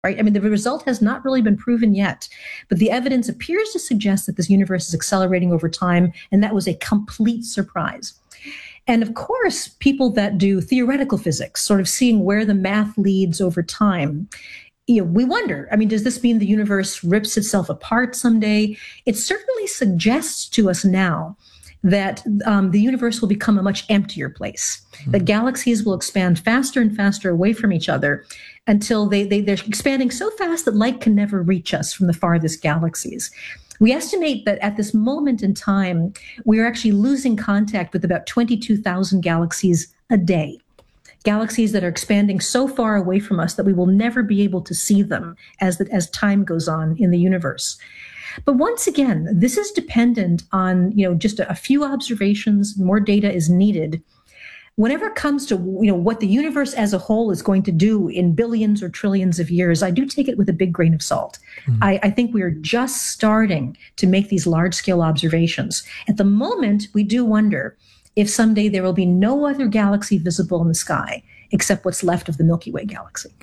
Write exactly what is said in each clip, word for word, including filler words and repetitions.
right? I mean, the result has not really been proven yet, but the evidence appears to suggest that this universe is accelerating over time, and that was a complete surprise. And of course, people that do theoretical physics, sort of seeing where the math leads over time, you know, we wonder, I mean, does this mean the universe rips itself apart someday? It certainly suggests to us now that um, the universe will become a much emptier place, mm-hmm. that galaxies will expand faster and faster away from each other until they, they, they're expanding so fast that light can never reach us from the farthest galaxies. We estimate that at this moment in time, we are actually losing contact with about twenty-two thousand galaxies a day. Galaxies that are expanding so far away from us that we will never be able to see them as, the, as time goes on in the universe. But once again, this is dependent on, you know, just a, a few observations. More data is needed. Whenever it comes to, you know, what the universe as a whole is going to do in billions or trillions of years, I do take it with a big grain of salt. Mm-hmm. I, I think we are just starting to make these large-scale observations. At the moment, we do wonder if someday there will be no other galaxy visible in the sky except what's left of the Milky Way galaxy.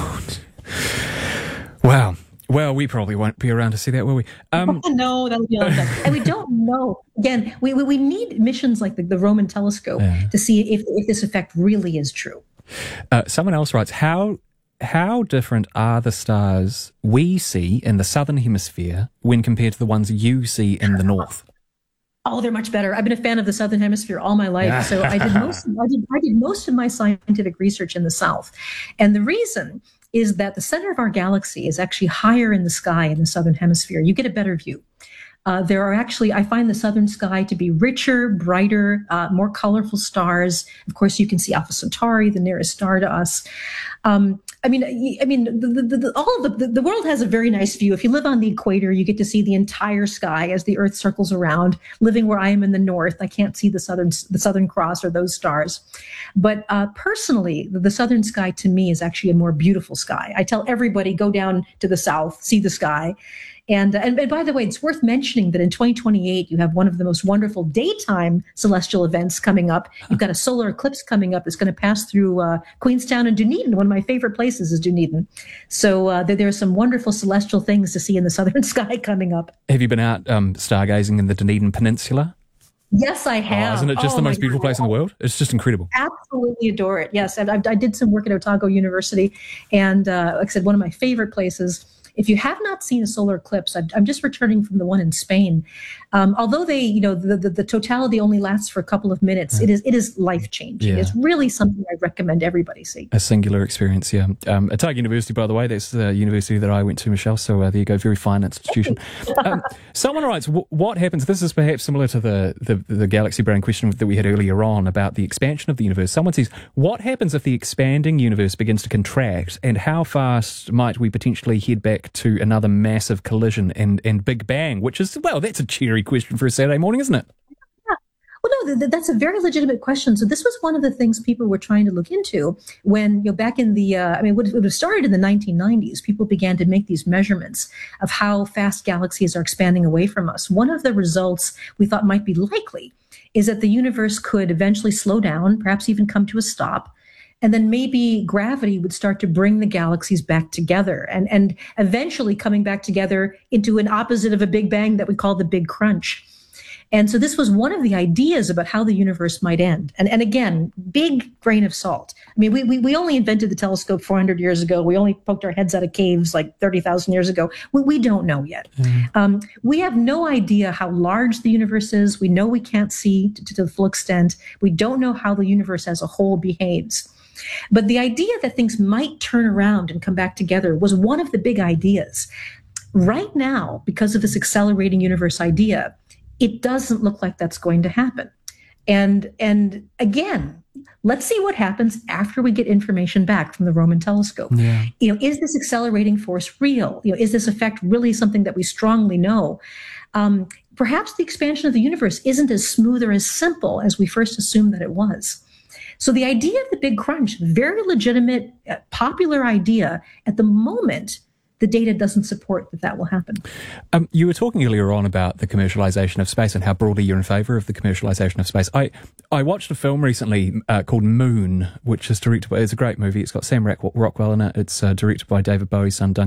Wow. Well, we probably won't be around to see that, will we? Um, no, that'll be all done. And we don't know. Again, we, we, we need missions like the, the Roman telescope yeah. to see if, if this effect really is true. Uh, someone else writes, how how different are the stars we see in the southern hemisphere when compared to the ones you see in the north? Oh, they're much better. I've been a fan of the Southern Hemisphere all my life. So I did most of, I did, I did most of my scientific research in the South. And the reason is that the center of our galaxy is actually higher in the sky in the Southern Hemisphere. You get a better view. Uh, there are actually, I find the southern sky to be richer, brighter, uh, more colorful stars. Of course, you can see Alpha Centauri, the nearest star to us. Um, I mean, I mean, the, the, the, all of the, the world has a very nice view. If you live on the equator, you get to see the entire sky as the Earth circles around. Living where I am in the north, I can't see the southern the Southern Cross or those stars. But uh, personally, the, the southern sky to me is actually a more beautiful sky. I tell everybody, go down to the south, see the sky. And, and and by the way, it's worth mentioning that in twenty twenty-eight, you have one of the most wonderful daytime celestial events coming up. You've got a solar eclipse coming up that's going to pass through uh, Queenstown and Dunedin. One of my favorite places is Dunedin. So uh, there, there are some wonderful celestial things to see in the southern sky coming up. Have you been out um, stargazing in the Dunedin Peninsula? Yes, I have. Oh, isn't it just oh, the most beautiful God. place in the world? It's just incredible. Absolutely adore it. Yes, I, I did some work at Otago University, and uh, like I said, one of my favorite places. If you have not seen a solar eclipse, I'm just returning from the one in Spain. Um, although they, you know, the, the, the totality only lasts for a couple of minutes, yeah. it is it is life changing. Yeah. It's really something I recommend everybody see. A singular experience, yeah. Um, Otago University, by the way, that's the university that I went to, Michelle. So uh, there you go, very fine institution. um, someone writes, what happens? This is perhaps similar to the, the the galaxy brain question that we had earlier on about the expansion of the universe. Someone says, what happens if the expanding universe begins to contract, and how fast might we potentially head back to another massive collision and, and Big Bang, which is, well, that's a cheery question for a Saturday morning, isn't it? Yeah. Well, no, th- that's a very legitimate question. So this was one of the things people were trying to look into when, you know, back in the, uh, I mean, it would have started in the nineteen nineties. People began to make these measurements of how fast galaxies are expanding away from us. One of the results we thought might be likely is that the universe could eventually slow down, perhaps even come to a stop. And then maybe gravity would start to bring the galaxies back together and, and eventually coming back together into an opposite of a Big Bang that we call the Big Crunch. And so this was one of the ideas about how the universe might end. And, and again, big grain of salt. I mean, we, we, we only invented the telescope four hundred years ago. We only poked our heads out of caves like thirty thousand years ago. We, we don't know yet. Mm-hmm. Um, we have no idea how large the universe is. We know we can't see to, to the full extent. We don't know how the universe as a whole behaves. But the idea that things might turn around and come back together was one of the big ideas. Right now, because of this accelerating universe idea, it doesn't look like that's going to happen. And, and again, let's see what happens after we get information back from the Roman telescope. Yeah. You know, is this accelerating force real? You know, is this effect really something that we strongly know? Um, perhaps the expansion of the universe isn't as smooth or as simple as we first assumed that it was. So the idea of the Big Crunch, very legitimate, uh, popular idea at the moment, the data doesn't support that that will happen. Um, you were talking earlier on about the commercialization of space and how broadly you're in favor of the commercialization of space. I, I watched a film recently uh, called Moon, which is directed by, it's a great movie. It's got Sam Rock- Rockwell in it. It's uh, directed by David Bowie's son, Duncan